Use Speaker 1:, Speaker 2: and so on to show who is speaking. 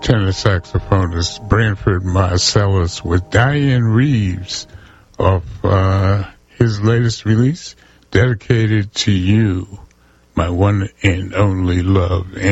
Speaker 1: tenor saxophonist Branford Marsalis with Diane Reeves of his latest release, Dedicated to You, My One and Only Love.